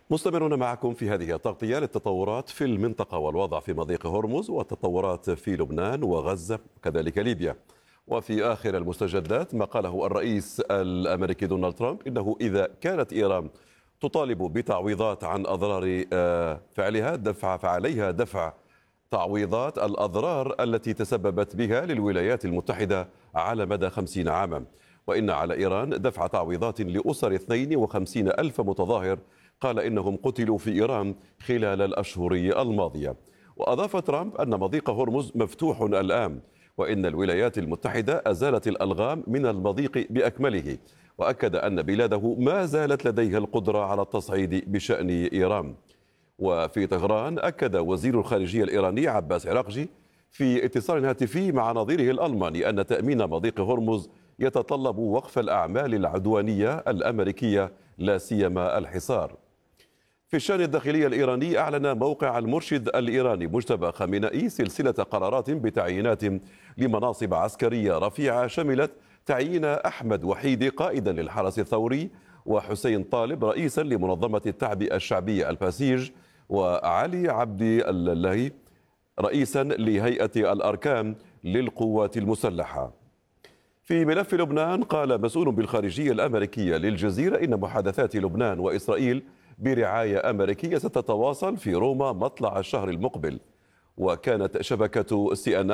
مستمرون معكم في هذه التغطية للتطورات في المنطقة والوضع في مضيق هرمز والتطورات في لبنان وغزة وكذلك ليبيا. وفي آخر المستجدات ما قاله الرئيس الأمريكي دونالد ترامب إنه إذا كانت إيران تطالب بتعويضات عن أضرار فعلها فعليها دفع تعويضات الأضرار التي تسببت بها للولايات المتحدة على مدى 50 عاما، وإن على إيران دفع تعويضات لأسر 52 ألف متظاهر قال إنهم قتلوا في إيران خلال الأشهر الماضية. وأضاف ترامب أن مضيق هرمز مفتوح الآن، وإن الولايات المتحدة أزالت الألغام من المضيق بأكمله، وأكد أن بلاده ما زالت لديها القدرة على التصعيد بشأن إيران. وفي طهران أكد وزير الخارجية الإيراني عباس عراقجي في اتصال هاتفي مع نظيره الألماني أن تأمين مضيق هرمز يتطلب وقف الأعمال العدوانية الأمريكية لا سيما الحصار. في الشأن الداخلي الإيراني أعلن موقع المرشد الإيراني مجتبى خامنئي سلسلة قرارات بتعيينات لمناصب عسكرية رفيعة شملت تعيين أحمد وحيدي قائدا للحرس الثوري، وحسين طالب رئيسا لمنظمة التعبئة الشعبية الباسيج، وعلي عبد الله رئيسا لهيئة الأركان للقوات المسلحة. في ملف لبنان قال مسؤول بالخارجية الأمريكية للجزيرة إن محادثات لبنان وإسرائيل برعاية أمريكية ستتواصل في روما مطلع الشهر المقبل. وكانت شبكة CNN